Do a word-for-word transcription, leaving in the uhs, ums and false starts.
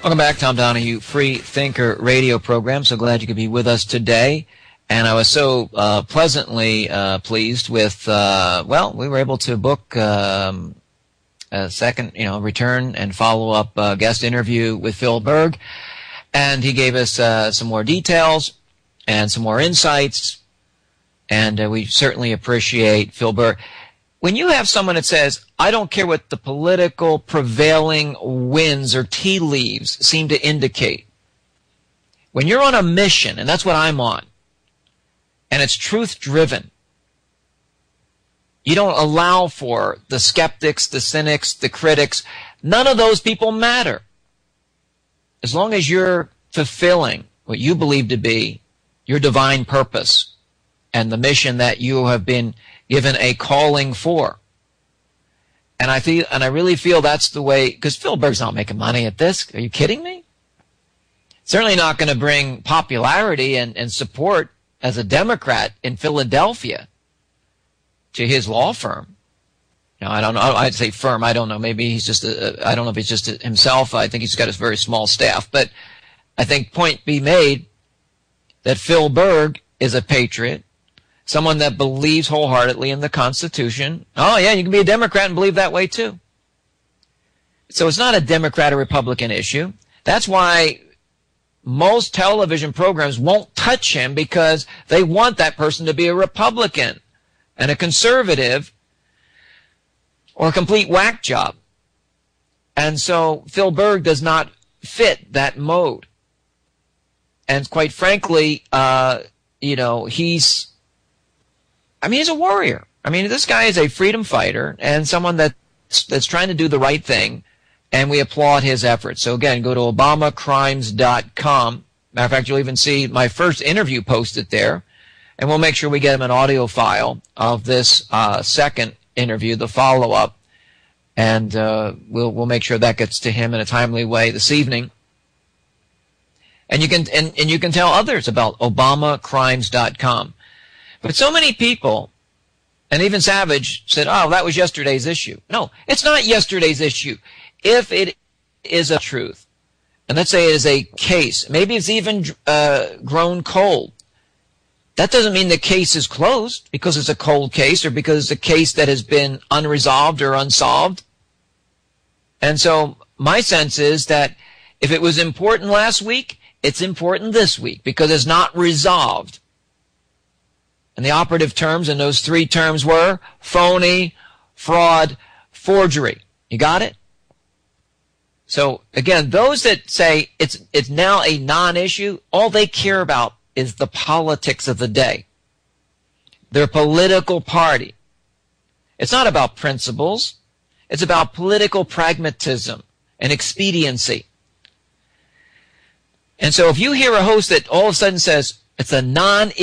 Welcome back, Tom Donahue, Free Thinker Radio program. So glad you could be with us today. And I was so uh, pleasantly uh, pleased with, uh, well, we were able to book um, a second, you know, return and follow-up uh, guest interview with Phil Berg. And he gave us uh, some more details and some more insights. And uh, we certainly appreciate Phil Berg. When you have someone that says, I don't care what the political prevailing winds or tea leaves seem to indicate. When you're on a mission, and that's what I'm on, and it's truth-driven, you don't allow for the skeptics, the cynics, the critics. None of those people matter. As long as you're fulfilling what you believe to be your divine purpose and the mission that you have been given a calling for. And I feel, and I really feel that's the way, because Phil Berg's not making money at this. Are you kidding me? Certainly not going to bring popularity and, and support as a Democrat in Philadelphia to his law firm. You know, I don't know. I'd say firm. I don't know. Maybe he's just a, I don't know if he's just a, himself. I think he's got a very small staff. But I think point be made that Phil Berg is a patriot, someone that believes wholeheartedly in the Constitution. Oh, yeah, you can be a Democrat and believe that way, too. So it's not a Democrat or Republican issue. That's why most television programs won't touch him, because they want that person to be a Republican and a conservative or a complete whack job. And so Phil Berg does not fit that mode. And quite frankly, uh, you know, he's... I mean, he's a warrior. I mean, this guy is a freedom fighter and someone that's, that's trying to do the right thing, and we applaud his efforts. So again, go to Obama Crimes dot com. Matter of fact, you'll even see my first interview posted there, and we'll make sure we get him an audio file of this uh, second interview, the follow-up, and uh, we'll we'll make sure that gets to him in a timely way this evening. And you can and, and you can tell others about Obama Crimes dot com. But so many people, and even Savage, said, oh, that was yesterday's issue. No, it's not yesterday's issue. If it is a truth, and let's say it is a case, maybe it's even uh, grown cold, that doesn't mean the case is closed because it's a cold case or because it's a case that has been unresolved or unsolved. And so my sense is that if it was important last week, it's important this week because it's not resolved. And the operative terms in those three terms were phony, fraud, forgery. You got it? So, again, those that say it's it's now a non-issue, all they care about is the politics of the day, their political party. It's not about principles. It's about political pragmatism and expediency. And so if you hear a host that all of a sudden says it's a non-issue,